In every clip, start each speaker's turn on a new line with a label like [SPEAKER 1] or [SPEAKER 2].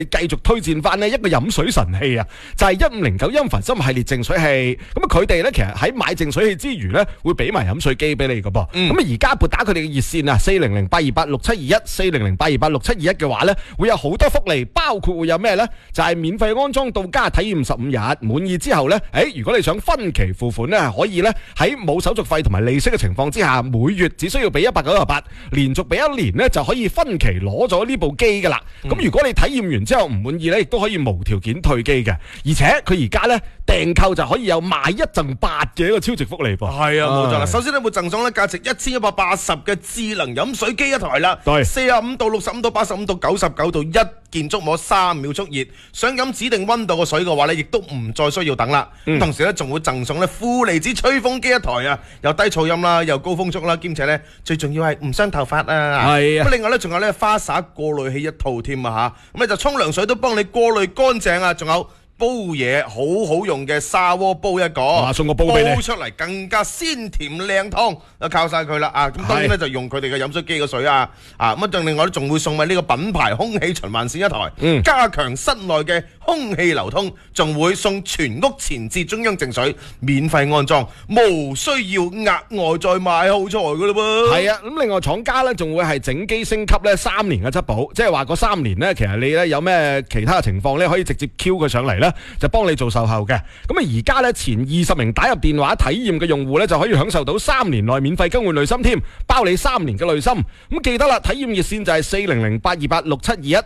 [SPEAKER 1] 繼續推薦翻呢一個飲水神器啊，就係1509因凡森系列淨水器。咁佢哋呢，其實喺買淨水器之餘呢，會俾埋飲水機俾你噶噃。咁而家撥打佢哋嘅熱線啊，4008286721 4008286721嘅話呢，會有好多福利，包括會有咩呢？就係免費安裝到家體驗15日，滿意之後呢，如果你想分期付款呢，可以呢喺冇手續費同埋利息嘅情況之下，每月只需要俾198，連續俾1年呢，就可以分期攞咗呢部機噶啦。咁如果你體驗完之後唔滿意咧，亦都可以無條件退機嘅，而且佢而家咧訂購就可以有買1贈8嘅一個超值福利噃。
[SPEAKER 2] 係啊，冇錯啦。首先咧會贈送咧價值1180嘅智能飲水機一台啦，45度、65度、85度、99度，一鍵觸摸3秒速熱。想飲指定溫度嘅水嘅話咧，亦都唔再需要等啦。同時咧仲會贈送咧負離子吹風機一台啊，又低噪音啦，又高風速啦，兼且咧最重要係唔傷頭髮啊。係啊。咁另外咧仲有咧花灑過濾器一套添啊嚇，咁你就沖涼水都幫你過濾乾淨啊，仲有煲嘢好好用嘅砂鍋煲一個，
[SPEAKER 1] 送個煲俾你，
[SPEAKER 2] 煲出嚟更加鮮甜靚湯，就靠晒佢啦啊！咁當然咧就用佢哋嘅飲水機嘅水啊，咁啊另外咧仲會送埋呢個品牌空氣循環扇一台，加強室內嘅空氣流通，仲會送全屋前置中央淨水免費安裝，無需要額外再買耗材噶啦噃。
[SPEAKER 1] 係啊，咁另外廠家咧仲會係整機升級咧3年嘅質保，即係話嗰3年咧，其實你咧有咩其他嘅情況咧，可以直接 Q 佢上嚟咧。就幫你做售後嘅，咁啊而家呢，前20名打入電話體驗嘅用戶呢，就可以享受到3年內免費更換濾芯添，包你3年嘅濾芯。咁記得啦，體驗熱線就係4008286721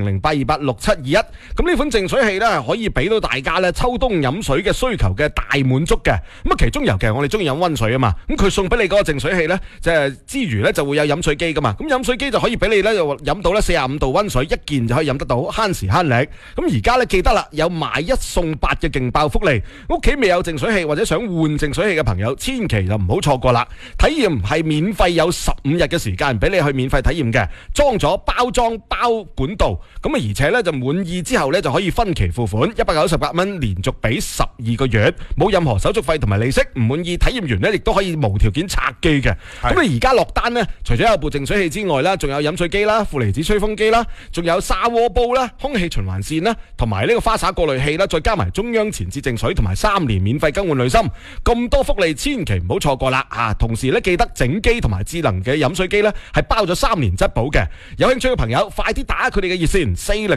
[SPEAKER 1] 4008286721。咁呢款淨水器呢，可以俾到大家呢秋冬飲水嘅需求嘅大滿足嘅。咁啊其中尤其係我哋中意飲溫水啊嘛，咁佢送俾你嗰個淨水器呢，就係之餘呢，就會有飲水機噶嘛。咁飲水機就可以俾你呢，就飲到呢45度溫水，一件就可以飲得到，慳時慳力。咁而家呢，記得啦，有買1送8嘅勁爆福利，屋企未有淨水器或者想換淨水器嘅朋友，千祈就唔好錯過啦！體驗係免費，有15日嘅時間俾你去免費體驗嘅，裝咗包裝包管道，咁啊而且咧就滿意之後咧就可以分期付款198蚊，連續俾12個月，冇任何手續費同埋利息，唔滿意體驗完咧亦都可以無條件拆機嘅。咁你而家落單呢，除咗有部淨水器之外啦，仲有飲水機啦、負離子吹風機啦，仲有砂鍋煲啦、空氣循環扇啦，同埋呢個花灑過濾器啦，再加埋中央前置淨水同埋3年免費更換濾芯，咁多福利千祈唔好錯過啦！同時咧記得整機同埋智能嘅飲水機咧係包咗3年質保嘅。有興趣嘅朋友快啲打佢哋嘅熱線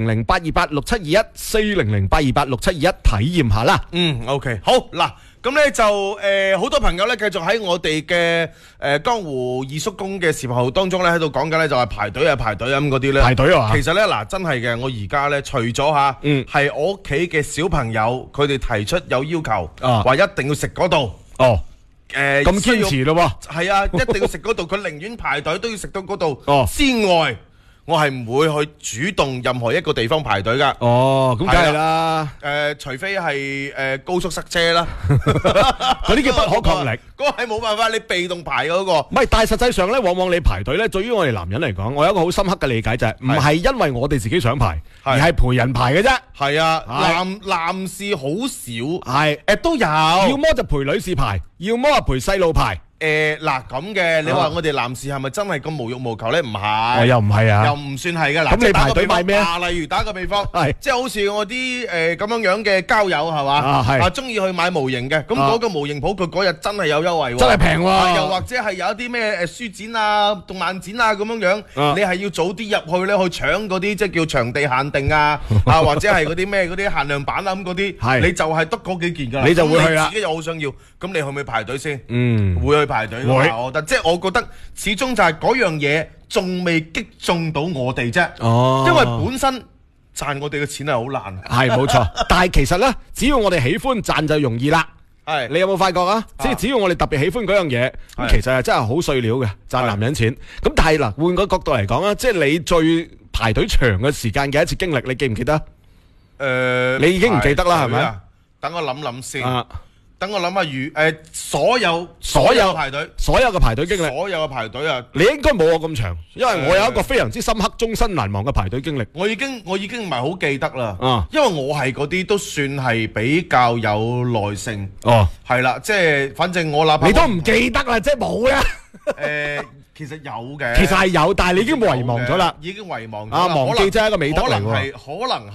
[SPEAKER 1] 4008286721 4008286721體驗下啦。
[SPEAKER 2] OK， 好嗱。咁咧就好多朋友咧繼續喺我哋嘅江湖二叔公嘅時候當中咧喺度講緊咧就係排隊咁嗰啲咧
[SPEAKER 1] 排隊啊！
[SPEAKER 2] 其實咧嗱真係嘅，我而家咧除咗係我屋企嘅小朋友佢哋提出有要求，話一定要食嗰度
[SPEAKER 1] 咁堅持咯喎，
[SPEAKER 2] 係啊，一定要食嗰度，佢寧願排隊都要食到嗰度之外。我係唔會去主動任何一個地方排隊噶。咁
[SPEAKER 1] 梗係啦。
[SPEAKER 2] 除非係高速塞車啦，
[SPEAKER 1] 嗰啲叫不可抗力。
[SPEAKER 2] 嗰個係冇辦法，你被動排嗰個。
[SPEAKER 1] 唔係，但係實際上咧，往往你排隊咧，對於我哋男人嚟講，我有一個好深刻嘅理解就係，唔係因為我哋自己想排，而係陪人排嘅啫。
[SPEAKER 2] 係啊，男士好少。
[SPEAKER 1] 係
[SPEAKER 2] 都有。
[SPEAKER 1] 要麼就陪女士排，要麼係陪細路排。
[SPEAKER 2] 嗱咁嘅，你話我哋男士係咪真係咁無欲無求咧？唔係，
[SPEAKER 1] 又唔係啊，
[SPEAKER 2] 又唔算係嘅。
[SPEAKER 1] 咁你排隊買咩？
[SPEAKER 2] 例如打個比方，即係好似我啲咁樣嘅交友係嘛，中意去買模型嘅，咁嗰個模型鋪佢嗰日真係有優惠喎，
[SPEAKER 1] 真係平喎。
[SPEAKER 2] 又或者係有一啲咩書展啊、動漫展啊咁樣，你係要早啲入去咧去搶嗰啲即係叫場地限定啊，或者係嗰啲咩嗰啲限量版啊咁嗰啲，你就係得嗰幾件㗎，
[SPEAKER 1] 你就會去啦。
[SPEAKER 2] 自己又好想要，咁你去唔去排隊先？會去排隊㗎嘛？我覺得，即係我覺得始終就係嗰樣嘢仲未擊中到我哋啫。因為本身賺我哋嘅錢係好難。
[SPEAKER 1] 係冇錯，但係其實咧，只要我哋喜歡賺就容易啦。你有冇發覺啊？即係只要我哋特別喜歡嗰樣嘢，咁其實係真係好碎料嘅賺男人錢。咁但係嗱，換個角度嚟講啊，即係你最排隊長嘅時間嘅一次經歷，你記唔記得？你已經唔記得啦，係咪？
[SPEAKER 2] 等我諗諗先。等我諗下，所有排隊，
[SPEAKER 1] 所有嘅排隊經歷，
[SPEAKER 2] 所有嘅排隊啊，
[SPEAKER 1] 你應該冇我咁長，因為我有一個非常之深刻、終身難忘嘅排隊經歷。
[SPEAKER 2] 我已經唔係好記得啦，因為我係嗰啲都算係比較有耐性。係啦，即係反正我哪怕
[SPEAKER 1] 你都唔記得啦，即係冇啦。
[SPEAKER 2] 其實有嘅，
[SPEAKER 1] 其實係有，但係你已經遺忘咗啦。
[SPEAKER 2] 已經遺忘咗
[SPEAKER 1] 啊，
[SPEAKER 2] 啦。
[SPEAKER 1] 忘記真係一個美德嚟喎。
[SPEAKER 2] 可能